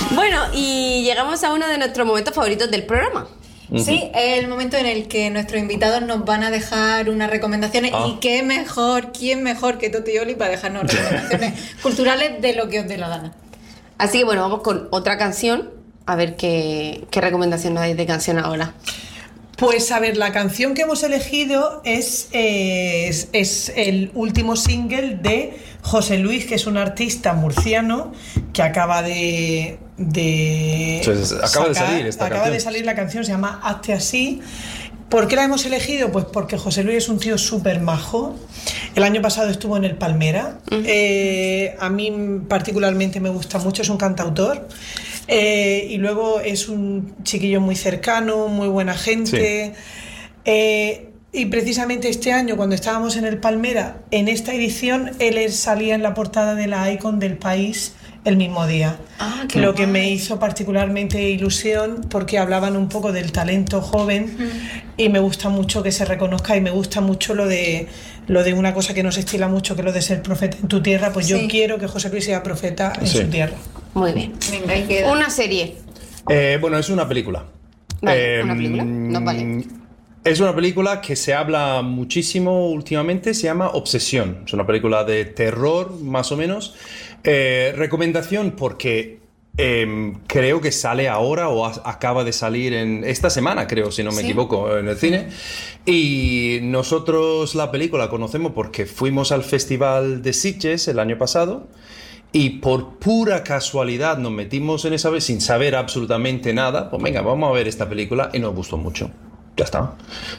Bueno, y llegamos a uno de nuestros momentos favoritos del programa. Sí, es el momento en el que nuestros invitados nos van a dejar unas recomendaciones y quién mejor que Toti y Oli para dejarnos recomendaciones culturales de lo que os dé la gana. Así que bueno, vamos con otra canción, a ver qué recomendación nos dais de canción ahora. Pues a ver, la canción que hemos elegido es el último single de José Luis, que es un artista murciano que acaba de salir la canción, se llama Hazte Así. ¿Por qué la hemos elegido? Pues porque José Luis es un tío súper majo. El año pasado estuvo en el Palmera. A mí particularmente me gusta mucho, es un cantautor. Y luego es un chiquillo muy cercano, muy buena gente. Sí. Y precisamente este año, cuando estábamos en el Palmera, en esta edición, él salía en la portada de la Icon del País el mismo día. Lo que me hizo particularmente ilusión, porque hablaban un poco del talento joven y me gusta mucho que se reconozca, y me gusta mucho lo de una cosa que nos estila mucho, que es lo de ser profeta en tu tierra. Pues yo quiero que José Luis sea profeta en su tierra. Muy bien. Venga, ahí queda. Una serie. Bueno, es una película. Vale, ¿una película? No, vale. Es una película que se habla muchísimo últimamente, se llama Obsesión. Es una película de terror, más o menos. Recomendación porque creo que sale ahora o acaba de salir esta semana, creo, si no me equivoco, en el cine. Y nosotros la película conocemos porque fuimos al Festival de Sitges el año pasado. Y por pura casualidad nos metimos en esa vez sin saber absolutamente nada. Pues venga, vamos a ver esta película, y nos gustó mucho. Ya está.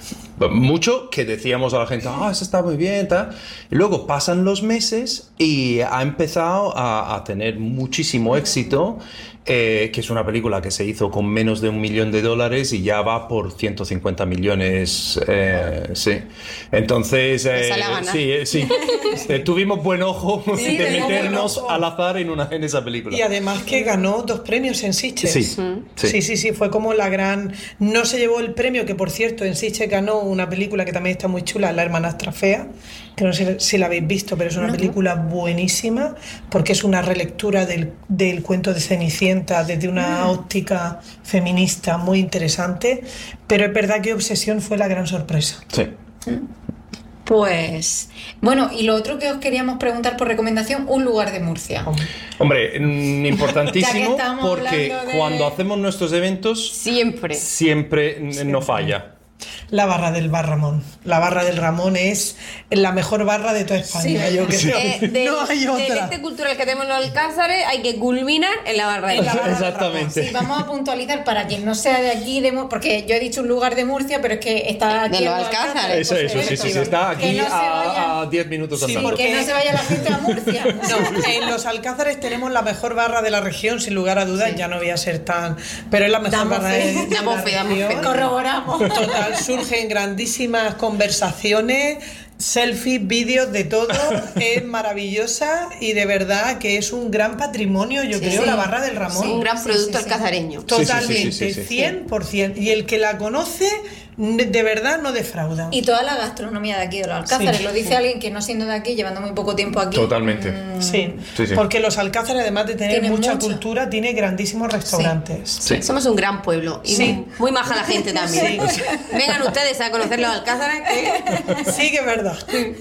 Mucho que decíamos a la gente, eso está muy bien, tal. Y luego pasan los meses y ha empezado a tener muchísimo éxito, que es una película que se hizo con menos de $1 millón y ya va por 150 millones. Sí. Entonces, sí. Tuvimos buen ojo de meternos al azar en esa película. Y además que ganó 2 premios en Sitges. Sí. Fue como la gran... No se llevó el premio, que por cierto en Sitges ganó una película que también está muy chula, La hermanastra fea, que no sé si la habéis visto, pero es una película buenísima, porque es una relectura del cuento de Cenicienta desde una óptica feminista muy interesante, pero es verdad que Obsesión fue la gran sorpresa. Sí. Pues, bueno, y lo otro que os queríamos preguntar por recomendación, un lugar de Murcia. Hombre, importantísimo, porque cuando hacemos nuestros eventos siempre no falla. La barra del Bar Ramón. La barra del Ramón es la mejor barra de toda España, yo creo. No hay otra. Del este cultural que tenemos en los Alcázares hay que culminar en la barra del Ramón. Exactamente. Sí, vamos a puntualizar para quien no sea de aquí, porque yo he dicho un lugar de Murcia, pero es que está aquí de los Alcázares. Eso, sí, está aquí a 10 minutos andando. Que no se vaya la gente a Murcia. No, en los Alcázares tenemos la mejor barra de la región, sin lugar a dudas. Ya no voy a ser tan... Pero es la mejor barra de la región. Corroboramos. Total, surgen grandísimas conversaciones, selfies, vídeos, de todo. Es maravillosa y de verdad que es un gran patrimonio, yo creo, la barra del Ramón. Un gran producto alcazareño. Totalmente, 100%. Y el que la conoce, de verdad no defrauda. Y toda la gastronomía de aquí de los Alcázares, lo dice alguien que no siendo de aquí, llevando muy poco tiempo aquí. Totalmente. Sí, porque los Alcázares, además de tener mucha cultura, tiene grandísimos restaurantes. Sí. Somos un gran pueblo y muy maja la gente también. Vengan ustedes a conocer los Alcázares. Sí, que es verdad.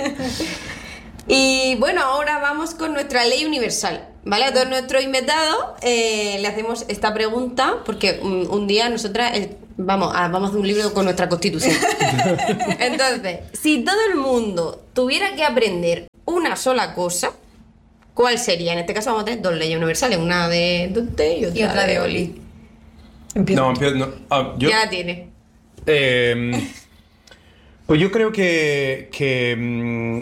Y bueno, ahora vamos con nuestra ley universal, ¿vale? A todos nuestros invitados le hacemos esta pregunta, porque un día nosotras vamos a hacer un libro con nuestra constitución. Entonces, si todo el mundo tuviera que aprender una sola cosa, ¿cuál sería? En este caso vamos a tener 2 leyes universales, una de Dante y otra de Oli. No. Ya la tiene. Pues yo creo que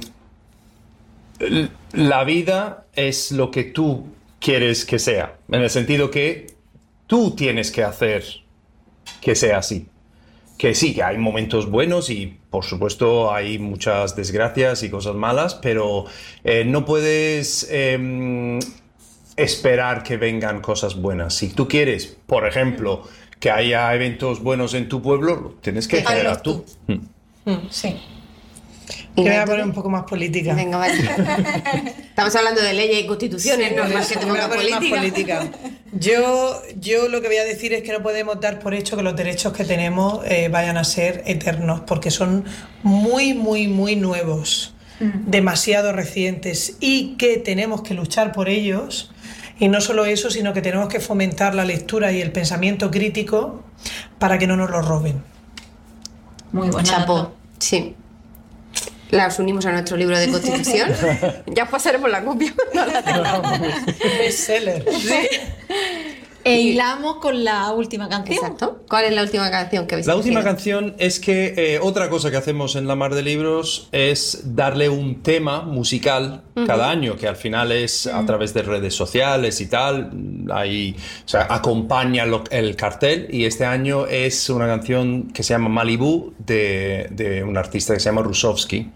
la vida es lo que tú quieres que sea, en el sentido que tú tienes que hacer que sea así. Que sí, que hay momentos buenos y por supuesto hay muchas desgracias y cosas malas, pero no puedes esperar que vengan cosas buenas. Si tú quieres, por ejemplo, que haya eventos buenos en tu pueblo, tienes que generar tú. Sí. Que voy a poner un poco más política. Venga, vale. Estamos hablando de leyes y constituciones, Sí, no por más eso, que te me voy a ponga poner más política. política. Yo lo que voy a decir es que no podemos dar por hecho que los derechos que tenemos vayan a ser eternos, porque son muy, muy, muy nuevos, demasiado recientes, y que tenemos que luchar por ellos. Y no solo eso, sino que tenemos que fomentar la lectura y el pensamiento crítico para que no nos lo roben. Muy buena. Chapo, sí. Las unimos a nuestro libro de constitución. Ya os pasaremos la copia. No la tengamos. Bestseller. E hilamos con la última canción. Exacto. ¿Cuál es la última canción que habéis La última elegido? canción es que otra cosa que hacemos en La Mar de Libros es darle un tema musical cada año, que al final es a través de redes sociales y tal, ahí, o sea, acompaña el cartel, y este año es una canción que se llama Malibu de un artista que se llama Rusovsky.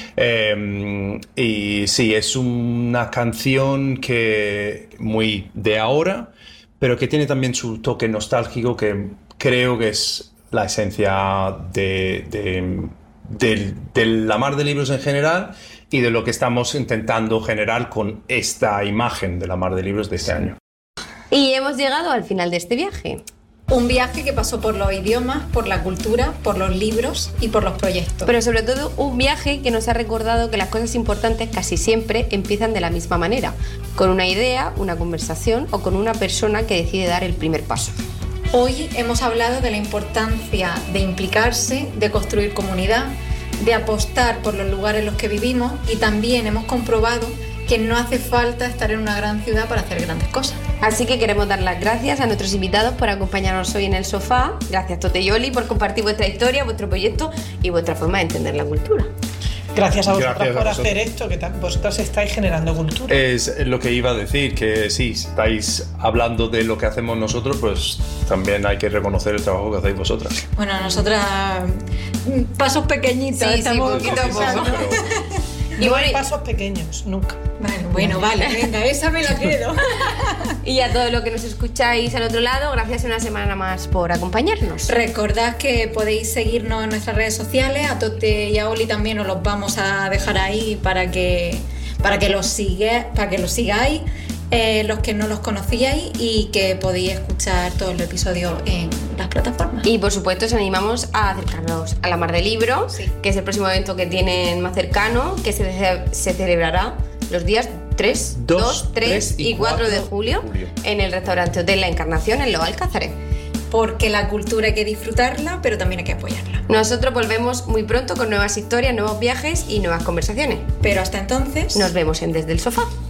Y sí, es una canción que muy de ahora, pero que tiene también su toque nostálgico, que creo que es la esencia de La Mar de Libros en general y de lo que estamos intentando generar con esta imagen de La Mar de Libros de este año. Y hemos llegado al final de este viaje. Un viaje que pasó por los idiomas, por la cultura, por los libros y por los proyectos. Pero sobre todo un viaje que nos ha recordado que las cosas importantes casi siempre empiezan de la misma manera, con una idea, una conversación o con una persona que decide dar el primer paso. Hoy hemos hablado de la importancia de implicarse, de construir comunidad, de apostar por los lugares en los que vivimos, y también hemos comprobado que no hace falta estar en una gran ciudad para hacer grandes cosas. Así que queremos dar las gracias a nuestros invitados por acompañarnos hoy en el sofá. Gracias, Tote y Oli, por compartir vuestra historia, vuestro proyecto y vuestra forma de entender la cultura. Gracias a vosotras Gracias a por vosotros. hacer esto, que vosotras estáis generando cultura. Es lo que iba a decir, que sí, si estáis hablando de lo que hacemos nosotros, pues también hay que reconocer el trabajo que hacéis vosotras. Bueno, nosotras pasos pequeñitos. Sí, sí, estamos poquito a pensando. poco. Y Y bueno, pasos pequeños, nunca. Bueno, vale, venga, esa me la quedo. y a todos los que nos escucháis al otro lado, gracias una semana más por acompañarnos. Recordad que podéis seguirnos en nuestras redes sociales, a Tote y a Oli también os los vamos a dejar ahí para que los sigáis, los que no los conocíais, y que podéis escuchar todos los episodios en las plataformas. Y por supuesto os animamos a acercarnos a La Mar de Libros, Sí. que es el próximo evento que tienen más cercano, que se celebrará los días 3, 2, 3 y 4 de julio en el restaurante Hotel La Encarnación en Los Alcázares. Porque la cultura hay que disfrutarla, pero también hay que apoyarla. Nosotros volvemos muy pronto con nuevas historias, nuevos viajes y nuevas conversaciones. Pero hasta entonces... Nos vemos en Desde el Sofá.